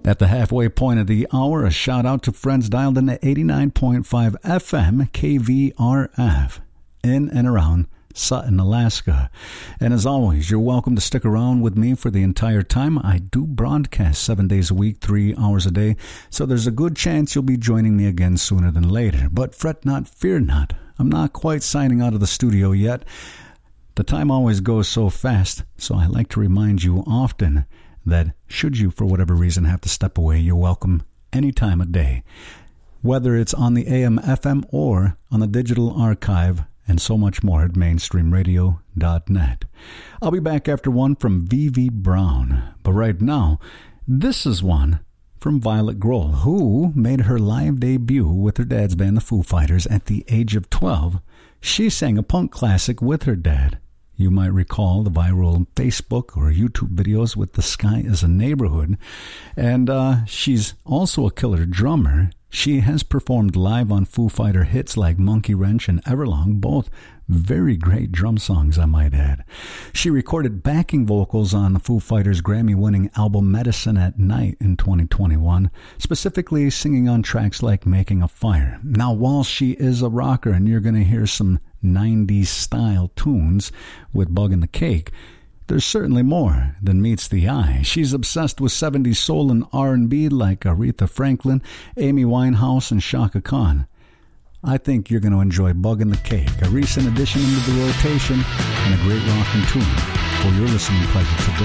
At the halfway point of the hour, a shout out to friends dialed in at 89.5 FM KVRF in and around Sutton, Alaska. And as always, you're welcome to stick around with me for the entire time. I do broadcast 7 days a week, 3 hours a day, so there's a good chance you'll be joining me again sooner than later. But fret not, fear not. I'm not quite signing out of the studio yet. The time always goes so fast, so I like to remind you often that should you, for whatever reason, have to step away, you're welcome any time of day, whether it's on the AM, FM, or on the digital archive, and so much more at mainstreamradio.net. I'll be back after one from V.V. Brown, but right now, this is one from Violet Grohl, who made her live debut with her dad's band, the Foo Fighters, at the age of 12. She sang a punk classic with her dad. You might recall the viral Facebook or YouTube videos with The Sky is a Neighborhood. And she's also a killer drummer. She has performed live on Foo Fighter hits like Monkey Wrench and Everlong, both very great drum songs, I might add. She recorded backing vocals on the Foo Fighters' Grammy-winning album Medicine at Night in 2021, specifically singing on tracks like Making a Fire. Now, while she is a rocker and you're going to hear some 90s style tunes with Bug in the Cake, there's certainly more than meets the eye. She's obsessed with 70s soul and R&B like Aretha Franklin, Amy Winehouse, and Chaka Khan. I think you're going to enjoy Bug in the Cake, a recent addition into the rotation, and a great rockin' tune for your listening pleasure today.